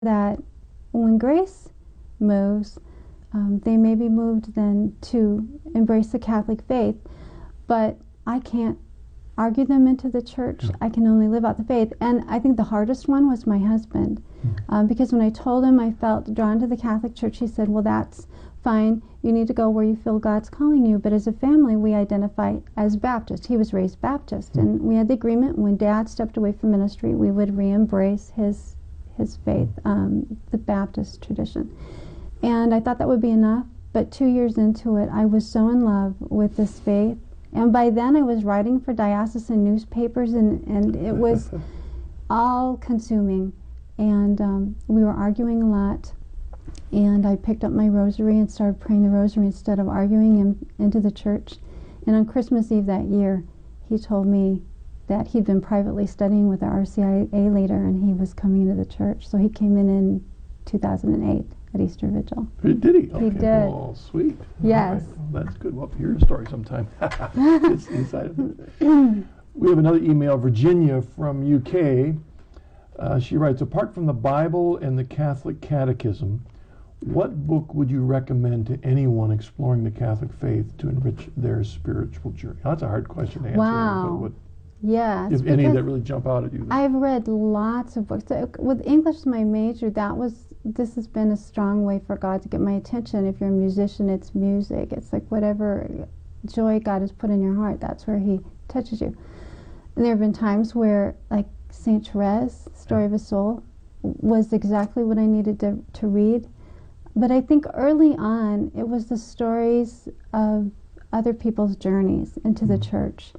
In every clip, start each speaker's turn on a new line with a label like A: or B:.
A: that when Grace moves, they may be moved then to embrace the Catholic faith, but I can't argue them into the church. I can only live out the faith. And I think the hardest one was my husband, because when I told him I felt drawn to the Catholic Church, he said, well, that's fine. You need to go where you feel God's calling you. But as a family, we identify as Baptist. He was raised Baptist, and we had the agreement when Dad stepped away from ministry, we would re-embrace his faith, the Baptist tradition. And I thought that would be enough, but 2 years into it, I was so in love with this faith. And by then I was writing for diocesan newspapers, and it was all-consuming. And we were arguing a lot, and I picked up my rosary and started praying the rosary instead of arguing him into the church. And on Christmas Eve that year, he told me that he'd been privately studying with the RCIA leader, and he was coming into the church. So he came in 2008 at Easter Vigil.
B: Did he? Okay.
A: He did.
B: Oh, sweet.
A: Yes.
B: Right. Well, that's good. We'll have to hear a story sometime. It's inside of it. We have another email, Virginia from UK. She writes, apart from the Bible and the Catholic Catechism, what book would you recommend to anyone exploring the Catholic faith to enrich their spiritual journey? That's a hard question to answer.
A: Wow. Yes.
B: If any that really jump out at you.
A: I've read lots of books. With English my major, this has been a strong way for God to get my attention. If you're a musician, it's music. It's like whatever joy God has put in your heart, that's where he touches you. And there have been times where, like St. Therese, Story of a Soul, was exactly what I needed to read. But I think early on, it was the stories of other people's journeys into the church.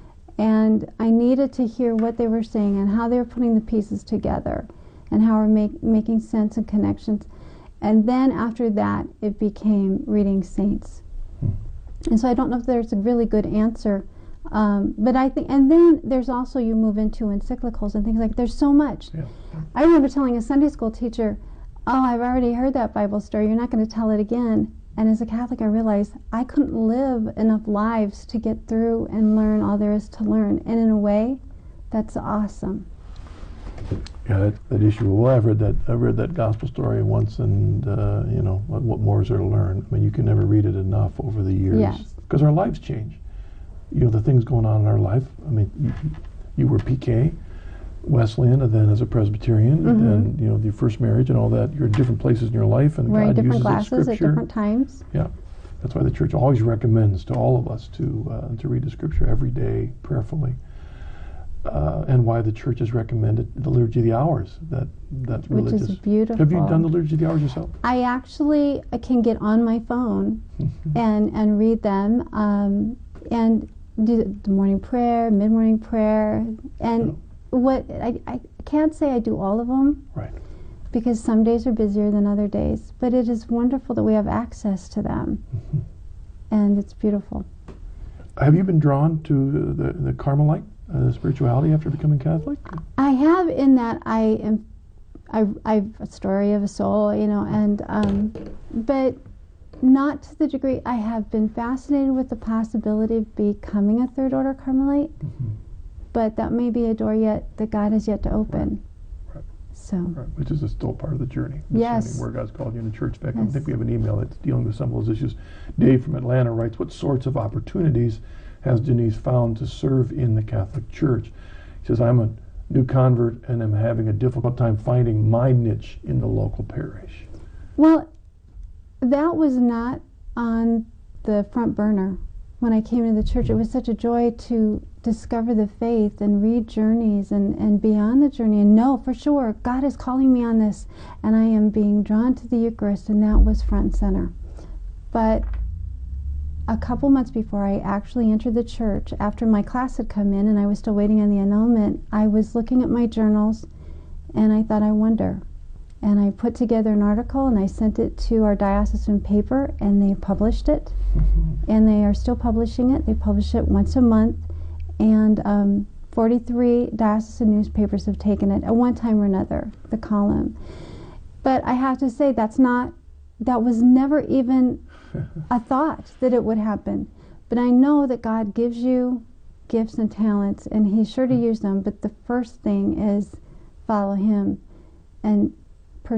A: And I needed to hear what they were saying and how they were putting the pieces together and how we're making sense and connections. And then after that, it became reading saints. And so I don't know if there's a really good answer, but I think, and then there's also, you move into encyclicals and things like, there's so much.
B: Yeah.
A: I remember telling a Sunday school teacher, oh, I've already heard that Bible story, you're not going to tell it again. And as a Catholic, I realized I couldn't live enough lives to get through and learn all there is to learn. And in a way, that's awesome.
B: Yeah, that issue. Well, I've read that gospel story once, and you know, what more is there to learn? I mean, you can never read it enough over the years.
A: Yes.
B: Because our lives change. You know, the things going on in our life. I mean, you were PK, Wesleyan, and then as a Presbyterian, and then, you know, your first marriage and all that. You're in different places in your life, and
A: Wearing
B: God
A: different
B: uses
A: glasses
B: the
A: at
B: Scripture.
A: different times.
B: Yeah, that's why the Church always recommends to all of us to read the Scripture every day prayerfully, and why the Church has recommended the Liturgy of the Hours. That's really
A: Which is beautiful.
B: Have you done the Liturgy of the Hours yourself?
A: I actually can get on my phone and read them, and do the morning prayer, mid-morning prayer, and what I can't say I do all of them,
B: right?
A: Because some days are busier than other days. But it is wonderful that we have access to them, and it's beautiful.
B: Have you been drawn to the Carmelite spirituality after becoming Catholic?
A: I have, in that I've a story of a soul, you know, and but not to the degree. I have been fascinated with the possibility of becoming a third order Carmelite, but that may be a door yet that God has yet to open.
B: Right.
A: So,
B: Which is still part of the journey.
A: Yes.
B: Discerning where God's called you in the church. In fact, I
A: Yes.
B: think we have an email that's dealing with some of those issues. Dave from Atlanta writes, what sorts of opportunities has Denise found to serve in the Catholic Church? He says, I'm a new convert and I'm having a difficult time finding my niche in the local parish.
A: well, that was not on the front burner when I came into the church. It was such a joy to discover the faith and read journeys and be on the journey and know for sure God is calling me on this, and I am being drawn to the Eucharist, and that was front and center. But a couple months before I actually entered the church, after my class had come in and I was still waiting on the annulment, I was looking at my journals and I thought, I wonder. And I put together an article and I sent it to our diocesan paper, and they published it. And they are still publishing it. They publish it once a month, and 43 diocesan newspapers have taken it at one time or another, the column. But I have to say, that was never even a thought that it would happen. But I know that God gives you gifts and talents, and He's sure to use them. But the first thing is follow Him. And